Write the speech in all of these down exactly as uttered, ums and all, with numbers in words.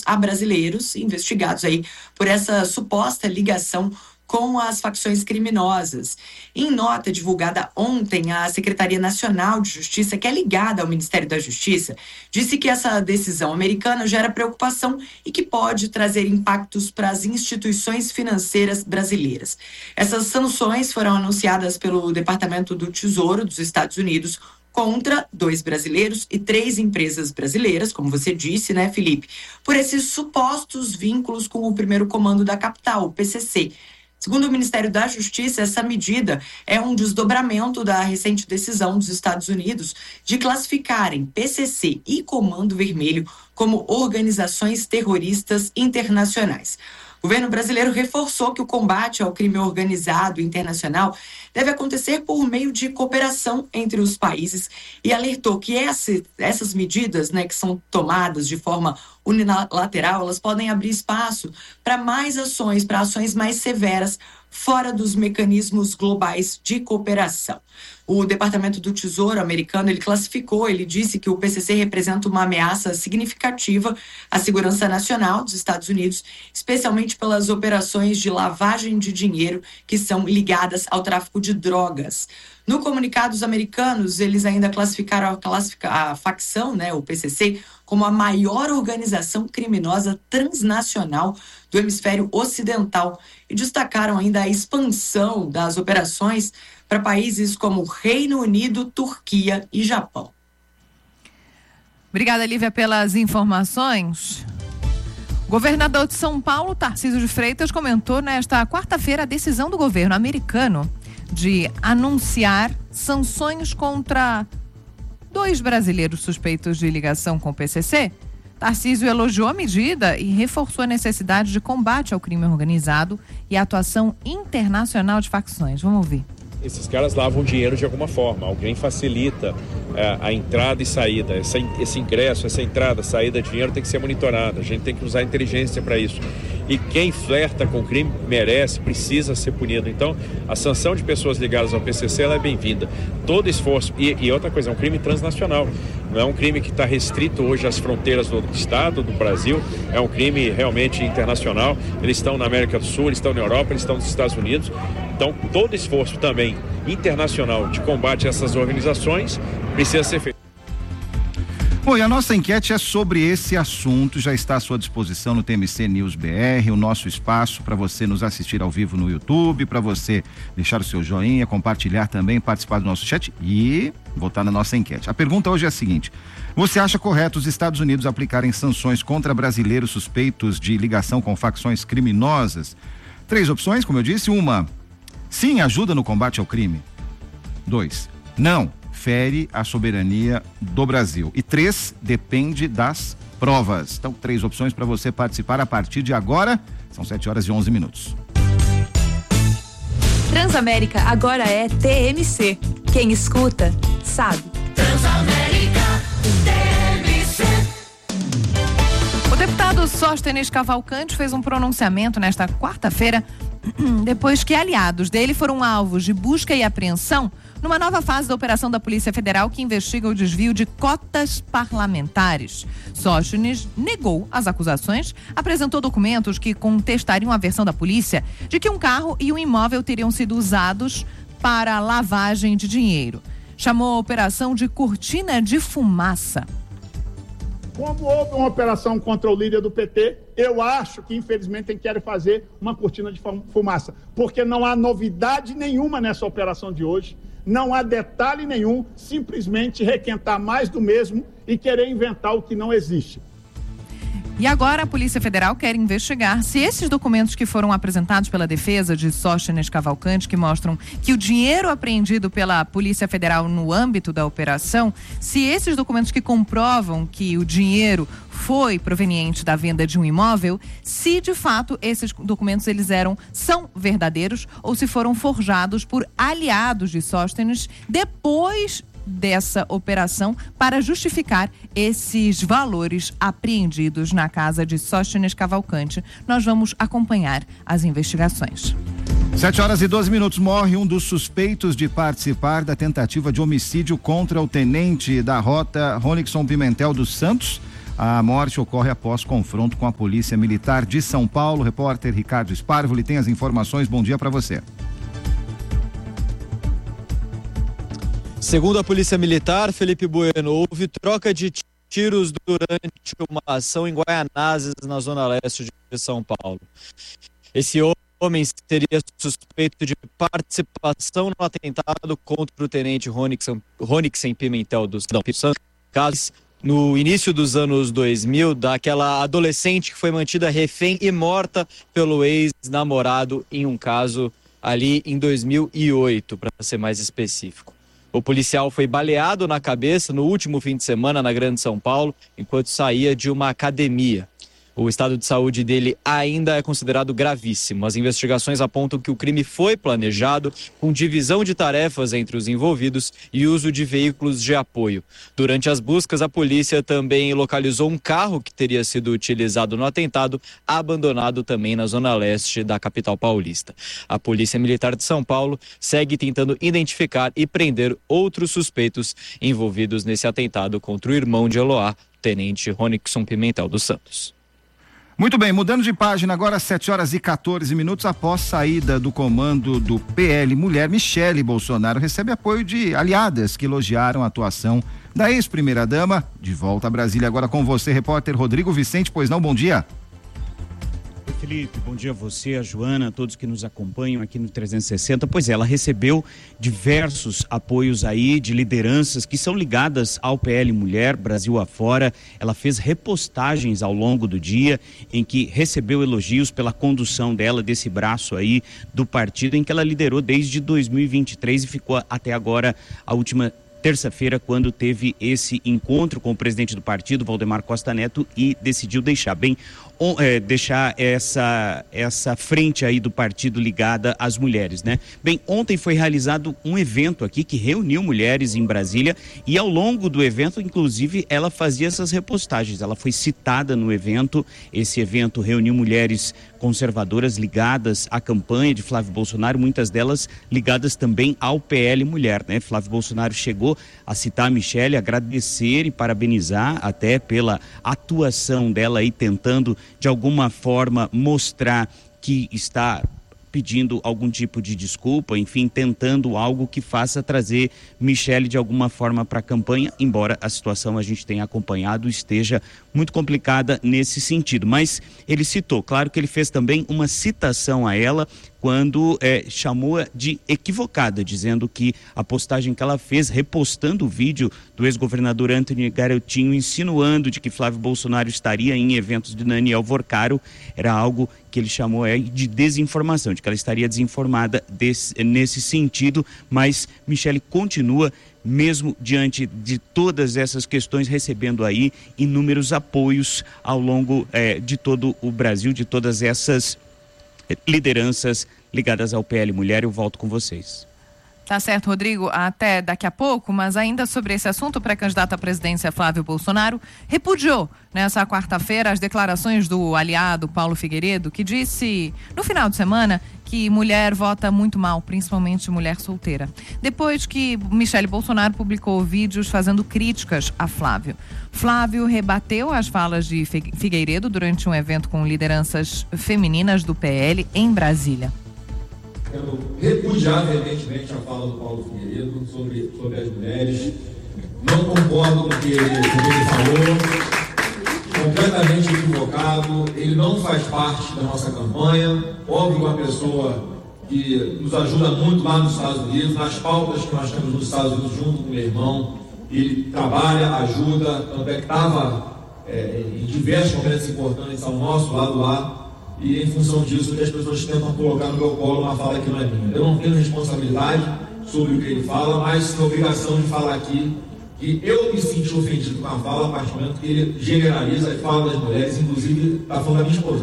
a brasileiros investigados aí por essa suposta ligação com as facções criminosas. Em nota divulgada ontem, a Secretaria Nacional de Justiça, que é ligada ao Ministério da Justiça, disse que essa decisão americana gera preocupação e que pode trazer impactos para as instituições financeiras brasileiras. Essas sanções foram anunciadas pelo Departamento do Tesouro dos Estados Unidos contra dois brasileiros e três empresas brasileiras, como você disse, né, Felipe, por esses supostos vínculos com o primeiro comando da capital, o P C C. Segundo o Ministério da Justiça, essa medida é um desdobramento da recente decisão dos Estados Unidos de classificarem P C C e Comando Vermelho como organizações terroristas internacionais. O governo brasileiro reforçou que o combate ao crime organizado internacional deve acontecer por meio de cooperação entre os países e alertou que essa, essas medidas, né, que são tomadas de forma unilateral, elas podem abrir espaço para mais ações, para ações mais severas fora dos mecanismos globais de cooperação. O Departamento do Tesouro americano, ele classificou, ele disse que o P C C representa uma ameaça significativa à segurança nacional dos Estados Unidos, especialmente pelas operações de lavagem de dinheiro que são ligadas ao tráfico de drogas. No comunicado, os americanos, eles ainda classificaram a, classifica, a facção, né, o P C C, como a maior organização criminosa transnacional do hemisfério ocidental e destacaram ainda a expansão das operações para países como Reino Unido, Turquia e Japão. Obrigada, Lívia, pelas informações. O governador de São Paulo, Tarcísio de Freitas, comentou nesta quarta-feira a decisão do governo americano de anunciar sanções contra dois brasileiros suspeitos de ligação com o P C C. Tarcísio elogiou a medida e reforçou a necessidade de combate ao crime organizado e a atuação internacional de facções. Vamos ouvir. Esses caras lavam dinheiro de alguma forma, alguém facilita é, a entrada e saída, essa, esse ingresso, essa entrada, saída de dinheiro tem que ser monitorada, a gente tem que usar a inteligência para isso. E quem flerta com o crime merece, precisa ser punido. Então, a sanção de pessoas ligadas ao P C C ela é bem-vinda. Todo esforço, e, e outra coisa, é um crime transnacional, não é um crime que está restrito hoje às fronteiras do Estado, do Brasil, é um crime realmente internacional. Eles estão na América do Sul, eles estão na Europa, eles estão nos Estados Unidos. Então, todo esforço também internacional de combate a essas organizações precisa ser feito. Bom, e a nossa enquete é sobre esse assunto, já está à sua disposição no T M C News B R, o nosso espaço para você nos assistir ao vivo no YouTube, para você deixar o seu joinha, compartilhar também, participar do nosso chat e votar na nossa enquete. A pergunta hoje é a seguinte: você acha correto os Estados Unidos aplicarem sanções contra brasileiros suspeitos de ligação com facções criminosas? Três opções, como eu disse. Uma, sim, ajuda no combate ao crime. Dois, não, fere a soberania do Brasil. E três, depende das provas. Então, três opções para você participar a partir de agora. São sete horas e onze minutos. Transamérica agora é T M C. Quem escuta, sabe. Transamérica, T M C. O deputado Sóstenes Cavalcante fez um pronunciamento nesta quarta-feira, depois que aliados dele foram alvos de busca e apreensão numa nova fase da operação da Polícia Federal que investiga o desvio de cotas parlamentares. Sóstenes negou as acusações, apresentou documentos que contestariam a versão da polícia de que um carro e um imóvel teriam sido usados para lavagem de dinheiro. Chamou a operação de cortina de fumaça. Como houve uma operação contra o líder do P T, eu acho que, infelizmente, querem fazer uma cortina de fumaça, porque não há novidade nenhuma nessa operação de hoje, não há detalhe nenhum, simplesmente requentar mais do mesmo e querer inventar o que não existe. E agora a Polícia Federal quer investigar se esses documentos que foram apresentados pela defesa de Sóstenes Cavalcante, que mostram que o dinheiro apreendido pela Polícia Federal no âmbito da operação, se esses documentos que comprovam que o dinheiro foi proveniente da venda de um imóvel, se de fato esses documentos eles eram, são verdadeiros ou se foram forjados por aliados de Sóstenes depois dessa operação para justificar esses valores apreendidos na casa de Sóstenes Cavalcante. Nós vamos acompanhar as investigações. Sete horas e doze minutos. Morre um dos suspeitos de participar da tentativa de homicídio contra o tenente da rota Ronixon Pimentel dos Santos. A morte ocorre após confronto com a Polícia Militar de São Paulo. Repórter Ricardo Sparvoli tem as informações. Bom dia para você. Segundo a Polícia Militar, Felipe Bueno, houve troca de tiros durante uma ação em Guaianazes, na zona leste de São Paulo. Esse homem seria suspeito de participação no atentado contra o tenente Ronixen Pimentel dos Santos, no início dos anos dois mil, daquela adolescente que foi mantida refém e morta pelo ex-namorado em um caso ali em dois mil e oito, para ser mais específico. O policial foi baleado na cabeça no último fim de semana na Grande São Paulo, enquanto saía de uma academia. O estado de saúde dele ainda é considerado gravíssimo. As investigações apontam que o crime foi planejado, com divisão de tarefas entre os envolvidos e uso de veículos de apoio. Durante as buscas, a polícia também localizou um carro que teria sido utilizado no atentado, abandonado também na zona leste da capital paulista. A Polícia Militar de São Paulo segue tentando identificar e prender outros suspeitos envolvidos nesse atentado contra o irmão de Eloá, tenente Ronixen Pimentel dos Santos. Muito bem, mudando de página agora, sete horas e quatorze minutos após saída do comando do P L Mulher, Michele Bolsonaro recebe apoio de aliadas que elogiaram a atuação da ex-primeira-dama. De volta a Brasília agora com você, repórter Rodrigo Vicente. Pois não, bom dia. Oi, Felipe, bom dia a você, a Joana, a todos que nos acompanham aqui no trezentos e sessenta. Pois é, ela recebeu diversos apoios aí de lideranças que são ligadas ao P L Mulher, Brasil afora. Ela fez repostagens ao longo do dia em que recebeu elogios pela condução dela, desse braço aí do partido em que ela liderou desde dois mil e vinte e três e ficou até agora a última terça-feira, quando teve esse encontro com o presidente do partido, Valdemar Costa Neto, e decidiu deixar bem on, é, deixar essa, essa frente aí do partido ligada às mulheres, né? Bem, ontem foi realizado um evento aqui que reuniu mulheres em Brasília e ao longo do evento, inclusive, ela fazia essas repostagens. Ela foi citada no evento. Esse evento reuniu mulheres conservadoras ligadas à campanha de Flávio Bolsonaro, muitas delas ligadas também ao P L Mulher, né? Flávio Bolsonaro chegou a citar a Michele, agradecer e parabenizar até pela atuação dela aí, tentando de alguma forma mostrar que está pedindo algum tipo de desculpa, enfim, tentando algo que faça trazer Michele de alguma forma para a campanha, embora a situação a gente tenha acompanhado esteja muito complicada nesse sentido. Mas ele citou, claro que ele fez também uma citação a ela quando é, chamou-a de equivocada, dizendo que a postagem que ela fez, repostando o vídeo do ex-governador Antony Garotinho, insinuando de que Flávio Bolsonaro estaria em eventos de Daniel Vorcaro, era algo que ele chamou é, de desinformação, de que ela estaria desinformada desse, nesse sentido, mas Michele continua, mesmo diante de todas essas questões, recebendo aí inúmeros apoios ao longo é, de todo o Brasil, de todas essas lideranças ligadas ao P L Mulher. Eu volto com vocês. Tá certo, Rodrigo, até daqui a pouco, mas ainda sobre esse assunto, o pré-candidato à presidência Flávio Bolsonaro repudiou nessa quarta-feira as declarações do aliado Paulo Figueiredo, que disse no final de semana que mulher vota muito mal, principalmente mulher solteira. Depois que Michele Bolsonaro publicou vídeos fazendo críticas a Flávio. Flávio rebateu as falas de Figueiredo durante um evento com lideranças femininas do P L em Brasília. Quero repudiar veementemente a fala do Paulo Figueiredo sobre, sobre as mulheres. Não concordo com o que ele, com o que ele falou. Completamente equivocado. Ele não faz parte da nossa campanha. Óbvio, uma pessoa que nos ajuda muito lá nos Estados Unidos, nas pautas que nós temos nos Estados Unidos, junto com o meu irmão. Ele trabalha, ajuda, tanto é que estava é, em diversos momentos importantes ao nosso lado lá. E em função disso que as pessoas tentam colocar no meu colo uma fala que não é minha. Eu não tenho responsabilidade sobre o que ele fala, mas tenho obrigação de falar aqui que eu me senti ofendido com a fala a partir do momento que ele generaliza e fala das mulheres, inclusive da falando da minha esposa.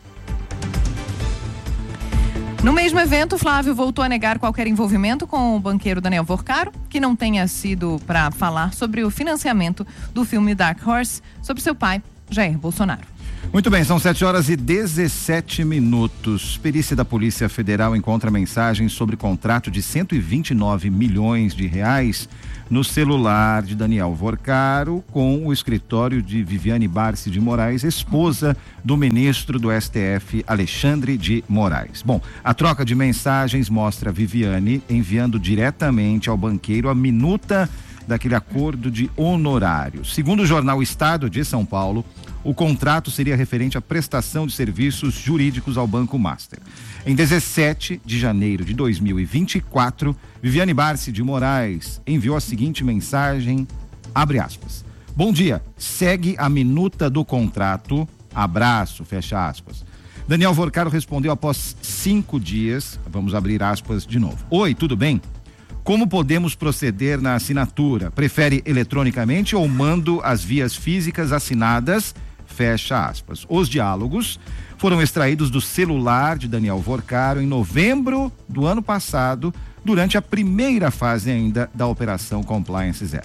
No mesmo evento, Flávio voltou a negar qualquer envolvimento com o banqueiro Daniel Vorcaro, que não tenha sido para falar sobre o financiamento do filme Dark Horse sobre seu pai, Jair Bolsonaro. Muito bem, são sete horas e dezessete minutos. Perícia da Polícia Federal encontra mensagens sobre contrato de cento e vinte e nove milhões de reais no celular de Daniel Vorcaro com o escritório de Viviane Barsi de Moraes, esposa do ministro do S T F, Alexandre de Moraes. Bom, a troca de mensagens mostra Viviane enviando diretamente ao banqueiro a minuta daquele acordo de honorários. Segundo o jornal Estado de São Paulo, o contrato seria referente à prestação de serviços jurídicos ao Banco Master. Em dezessete de janeiro de dois mil e vinte e quatro, Viviane Barsi de Moraes enviou a seguinte mensagem, abre aspas, bom dia, segue a minuta do contrato, abraço, fecha aspas. Daniel Vorcaro respondeu após cinco dias, vamos abrir aspas de novo. Oi, tudo bem? Como podemos proceder na assinatura? Prefere eletronicamente ou mando as vias físicas assinadas? Fecha aspas. Os diálogos foram extraídos do celular de Daniel Vorcaro em novembro do ano passado, durante a primeira fase ainda da Operação Compliance Zero.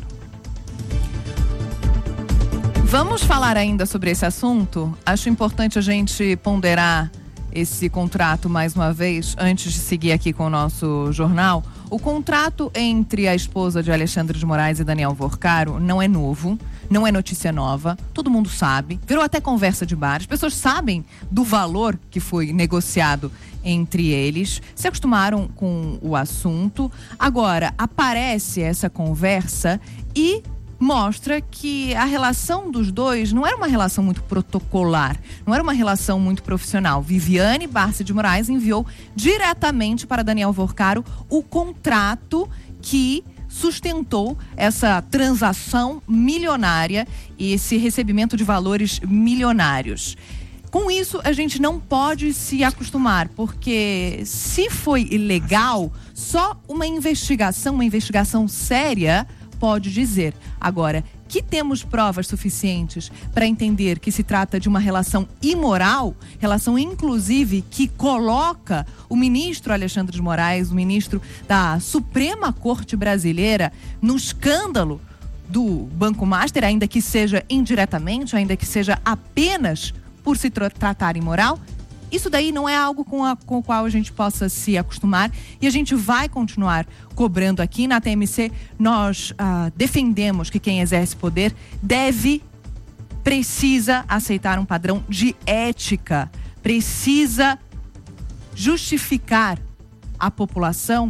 Vamos falar ainda sobre esse assunto? Acho importante a gente ponderar esse contrato mais uma vez, antes de seguir aqui com o nosso jornal. O contrato entre a esposa de Alexandre de Moraes e Daniel Vorcaro não é novo, não é notícia nova, todo mundo sabe, virou até conversa de bar, as pessoas sabem do valor que foi negociado entre eles, se acostumaram com o assunto. Agora, aparece essa conversa e mostra que a relação dos dois não era uma relação muito protocolar, não era uma relação muito profissional. Viviane Barsi de Moraes enviou diretamente para Daniel Vorcaro o contrato que sustentou essa transação milionária e esse recebimento de valores milionários. Com isso, a gente não pode se acostumar, porque se foi ilegal, só uma investigação, uma investigação séria pode dizer. Agora, que temos provas suficientes para entender que se trata de uma relação imoral, relação inclusive que coloca o ministro Alexandre de Moraes, o ministro da Suprema Corte Brasileira, no escândalo do Banco Master, ainda que seja indiretamente, ainda que seja apenas por se tra- tratar imoral, isso daí não é algo com, a, com o qual a gente possa se acostumar, e a gente vai continuar cobrando aqui na T M C. Nós ah, defendemos que quem exerce poder deve, precisa aceitar um padrão de ética, precisa justificar à população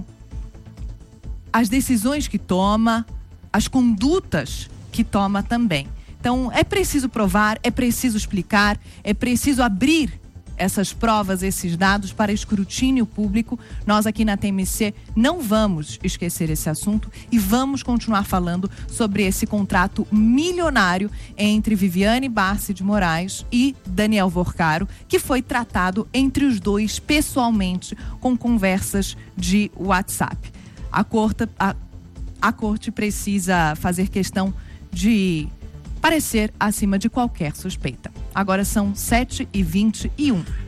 as decisões que toma, as condutas que toma também. Então é preciso provar, é preciso explicar, é preciso abrir essas provas, esses dados para escrutínio público. Nós aqui na T M C não vamos esquecer esse assunto e vamos continuar falando sobre esse contrato milionário entre Viviane Barsi de Moraes e Daniel Vorcaro, que foi tratado entre os dois pessoalmente com conversas de WhatsApp. A corte, a, a corte precisa fazer questão de parecer acima de qualquer suspeita. Agora são sete e vinte e um.